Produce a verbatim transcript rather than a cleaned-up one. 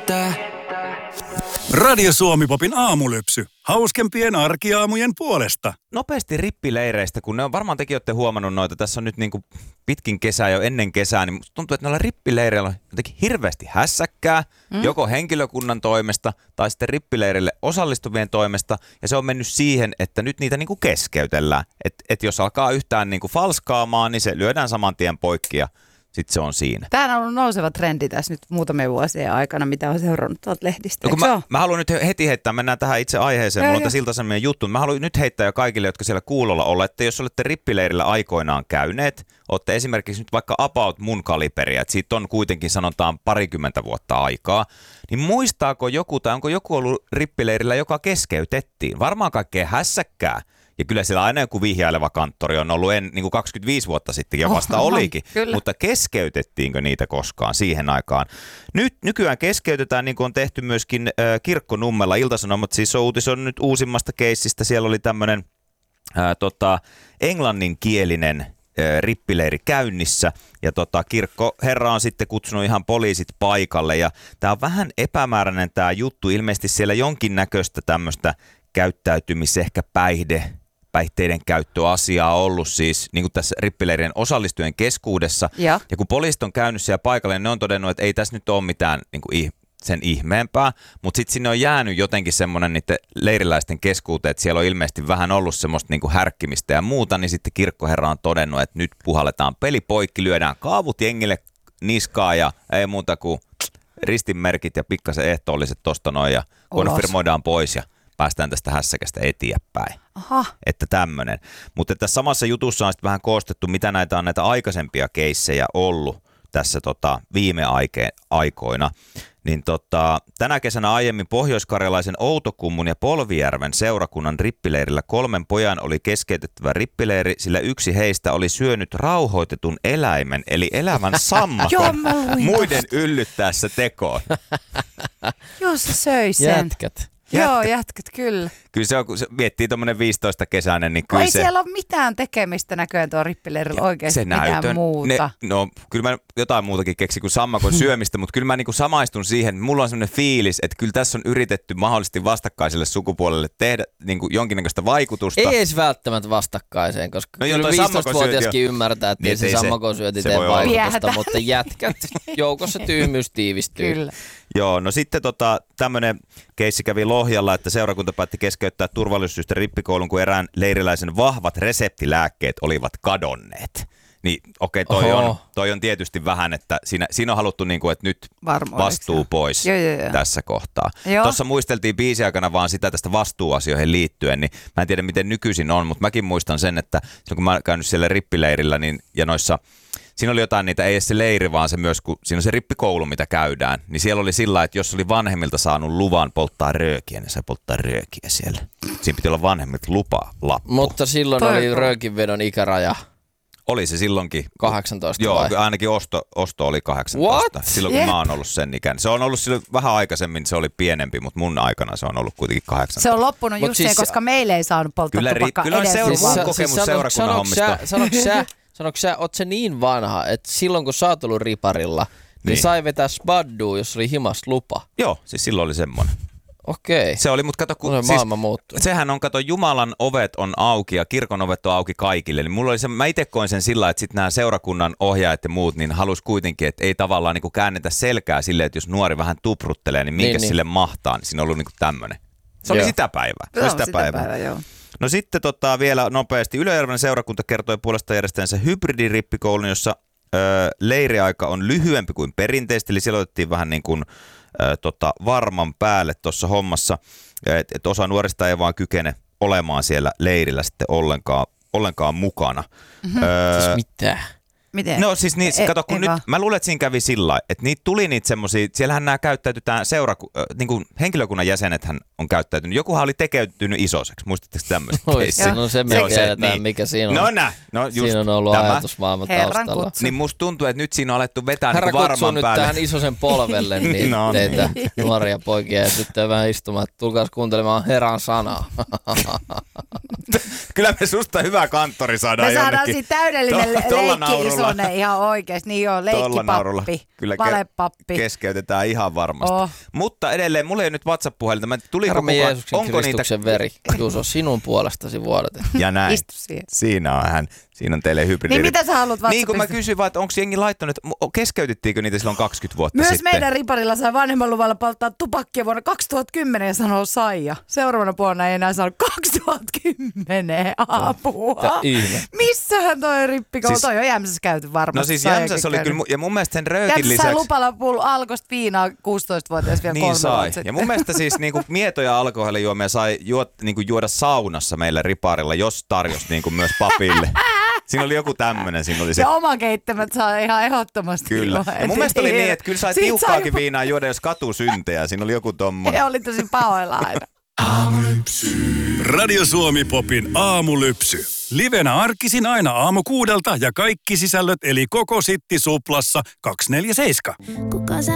että... Radio Suomi-popin aamulypsy. Hauskempien arkiaamujen puolesta. Nopeasti rippileireistä, kun ne on varmaan tekin olette huomannut noita. Tässä on nyt niin kuin pitkin kesää jo ennen kesää, niin musta tuntuu, että noilla rippileireillä on jotenkin hirveästi hässäkkää, mm. joko henkilökunnan toimesta tai sitten rippileirille osallistuvien toimesta. Ja se on mennyt siihen, että nyt niitä niin kuin keskeytellään. Että et jos alkaa yhtään niin kuin falskaamaan, niin se lyödään saman tien poikki ja sitten se on siinä. Tämä on ollut nouseva trendi tässä nyt muutamia vuosien aikana, mitä on seurannut tuolta lehdistä. No, mä, mä haluan nyt heti heittää, mennään tähän itse aiheeseen, joo, mulla on joo. tässä iltaisemmin juttu. Mä haluan nyt heittää jo kaikille, jotka siellä kuulolla ollaan, että jos olette rippileirillä aikoinaan käyneet, olette esimerkiksi nyt vaikka about mun kaliberia, että siitä on kuitenkin sanotaan parikymmentä vuotta aikaa, niin muistaako joku tai onko joku ollut rippileirillä, joka keskeytettiin? Varmaan kaikkea hässäkkää. Ja kyllä siellä aina joku vihjaileva kanttori on ollut en, niin kuin kaksikymmentäviisi vuotta sitten ja vasta oh, olikin. Kyllä. Mutta keskeytettiinkö niitä koskaan siihen aikaan? Nyt nykyään keskeytetään, niin kuin on tehty myöskin äh, Kirkkonummella. Ilta-Sanomat siis on uutisoinut nyt uusimmasta keissistä. Siellä oli tämmöinen äh, tota, englanninkielinen äh, rippileiri käynnissä. Ja tota, kirkkoherra on sitten kutsunut ihan poliisit paikalle. Ja tämä on vähän epämääräinen tämä juttu. Ilmeisesti siellä jonkinnäköistä tämmöistä käyttäytymis, ehkä päihde, päihteiden käyttöasiaa ollut siis niin kuin tässä rippileirien osallistujien keskuudessa. Ja. ja kun poliisit on käynyt siellä paikalle, niin ne on todennut, että ei tässä nyt ole mitään niin kuin sen ihmeempää, mutta sitten sinne on jäänyt jotenkin semmoinen niiden leiriläisten keskuuteen, että siellä on ilmeisesti vähän ollut semmoista niin kuin härkkimistä ja muuta, niin sitten kirkkoherra on todennut, että nyt puhalletaan peli poikki, lyödään kaavut jengille niskaa ja ei muuta kuin ristinmerkit ja pikkasen ehtoolliset tosta noin ja konfirmoidaan pois ja päästään tästä hässäkästä eteenpäin. Aha. Että tämmöinen. Mutta tässä samassa jutussa on sitten vähän koostettu, mitä näitä on näitä aikaisempia keissejä ollut tässä tota, viime aike- aikoina. Niin tota, tänä kesänä aiemmin Pohjois-Karjalaisen Outokummun ja Polvijärven seurakunnan rippileirillä kolmen pojan oli keskeytettävä rippileiri, sillä yksi heistä oli syönyt rauhoitetun eläimen, eli elävän sammakon muiden yllyttäessä tekoon. Joo, se söi sen. Jätkät. Joo, jätkät, kyllä. Kyllä se on, kun se miettii tuommoinen viisitoista kesäinen, niin kyllä ei se... Ei siellä ole mitään tekemistä näköjään tuo rippileirillä oikeasti se mitään näytön, muuta. Ne, no kyllä mä jotain muutakin keksin kuin sammakon syömistä, mutta kyllä mä niinku samaistun siihen. Mulla on semmoinen fiilis, että kyllä tässä on yritetty mahdollisesti vastakkaiselle sukupuolelle tehdä niinku jonkinnäköistä vaikutusta. Ei edes välttämättä vastakkaiseen, koska no kyllä viisitoistavuotiaskin ymmärtää, että niin, se, se sammakon syöti tee vaikutusta, Piehätä. Mutta jätkät joukossa tyhmyys tiivistyy. Kyllä. Joo, no sitten tota, tämmöinen keissi kävi Lohjalla, että seurakunta päätti keskeyttää turvallisuussyistä rippikoulun, kun erään leiriläisen vahvat reseptilääkkeet olivat kadonneet. Niin okei, okay, toi, on, toi on tietysti vähän, että siinä, siinä on haluttu, niin kuin, että nyt vastuu pois joo, joo, joo. tässä kohtaa. Tuossa muisteltiin biisin aikana vaan sitä tästä vastuuasioihin liittyen, niin mä en tiedä miten nykyisin on, mutta mäkin muistan sen, että silloin kun mä oon käynyt siellä rippileirillä niin, ja noissa siinä oli jotain niitä, ei edes se leiri, vaan se myös, kun siinä on se rippikoulu, mitä käydään, niin siellä oli sillä, että jos oli vanhemmilta saanut luvan polttaa röökiä, niin se polttaa röökiä siellä. Siinä piti olla vanhemmilta lupa lappu. Mutta silloin Toi oli röökinvedon ikäraja. Oli se silloinkin. kahdeksantoista Joo, vai? ainakin osto, osto oli kahdeksantoista. What? Silloin kun yeah. mä oon ollut sen ikäinen. Se on ollut silloin vähän aikaisemmin, se oli pienempi, mutta mun aikana se on ollut kuitenkin kahdeksantoista. Se on loppunut just siis, se, koska meille ei saanut polttaa kyllä, tupakkaa kyllä edes. Kyllä on seura- mun kokemus siis seurakunnan hommista. Sanoitko sä, sanoitko sä, oot se niin vanha, että silloin kun sä oot ollut riparilla, niin, niin sai vetää spaddua, jos oli himasta lupa? Joo, siis silloin oli semmoinen. Okei. Se oli, mutta kato, kun, siis, maailma muuttui. Sehän on, kato, Jumalan ovet on auki ja kirkon ovet on auki kaikille. Eli mulla oli se, mä itse koin sen sillä, että sitten nämä seurakunnan ohjaajat ja muut, niin halus kuitenkin, että ei tavallaan niin käännetä selkää silleen, että jos nuori vähän tupruttelee, niin minkä niin, sille niin. mahtaa, niin siinä on ollut niin tämmöinen. Se oli joo. sitä päivää. Se joo, oli sitä, sitä päivää. päivää joo. No sitten tota, vielä nopeasti. Ylöjärven seurakunta kertoi puolesta järjestänsä hybridirippikoulun, jossa ö, leiriaika on lyhyempi kuin perinteisesti. Eli siellä otettiin vähän niin kuin ö, tota, varman päälle tuossa hommassa, että et osa nuorista ei vaan kykene olemaan siellä leirillä sitten ollenkaan, ollenkaan mukana. Mm-hmm. Öö, siis mitä? Miten? No siis niin, e, kato, kun nyt, mä luulen, että siinä kävi sillä lailla, että niitä tuli niitä semmosia, siellähän nämä käyttäytytään seuraku, äh, niin kuin henkilökunnan jäsenethän on käyttäytynyt. Jokuhan oli tekeytynyt isoseksi, muistatteko tämmöistä keissiä? No se me tiedetään, niin. mikä siinä on. No nä, no just siinä on ollut tämä. ajatusmaailman taustalla. Niin musta tuntuu, että nyt siinä on alettu vetää Herra niin kuin varman nyt päälle. tähän isosen polvelle niin no, teitä niin. nuoria poikia ja tyttöjä vähän istumaan, että tulkaas kuuntelemaan Herran sanaa. Kyllä me susta hyvä kanttori saadaan Me saadaan jonnekin. siitä täydellinen Tuolla- tuolla leikki-isone ihan oikeesti. Niin joo, Tuolla naurulla leikkipappi, kyllä ke- valepappi. keskeytetään ihan varmasti. Oh. Mutta edelleen, mulla ei nyt WhatsApp-puhelinta. Mä tuliko Herramme kukaan, Jeesuksen onko Kristuksen niitä... veri. Juuso, sinun puolestasi vuodatettu. Ja näin. Istu siihen. Siinä on hän. Siinä on teille hybridi. Niin mitä sä haluat Niin kun mä WhatsAppista? kysyin vaan, että onko jengi laittanut, että keskeytettiinkö niitä silloin kaksikymmentä vuotta Myös sitten? meidän riparilla sai vanhemman luvalla polttaa tupakkia vuonna kaksituhattakymmenen ja sanoo Saija. Seuraavana vuonna ei enää saanut kaksituhattakymmenen apua. Tää ihme. Missähän toi rippikoulu? Siis- Siis, toi on Jämsässä käyty varmasti. No siis Saijakin Jämsässä oli käynyt. kyllä, mu- ja mun mielestä sen röökin Jämsässä sai lisäksi... lupalla pullo alkosta viinaa kuusitoistavuotias vielä Niin kolme sai. vuotta Ja sitten. mun mielestä siis niinku mietoja alkoholijuomia sai juot, niinku juoda saunassa meillä riparilla, jos tarjosi niinku myös papille. Siinä oli joku tämmönen, siinä oli se... Ja oman keittämät saa ihan ehdottomasti. Kyllä. juoda. Ja mun mielestä oli niin, että kyllä sai Siitä tiukkaakin sai- viinaa juoda, jos katusyntejä. Siinä oli joku tommonen. He oli tosi pahoilla aina. Radio Suomi Popin aamulypsy. Livenä arkisin aina aamu kuudelta ja kaikki sisällöt eli koko Sitti Suplassa kaksikymmentäneljä seitsemän. Kuka sä